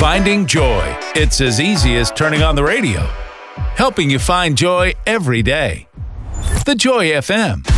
Finding joy. It's as easy as turning on the radio. Helping you find joy every day. The Joy FM.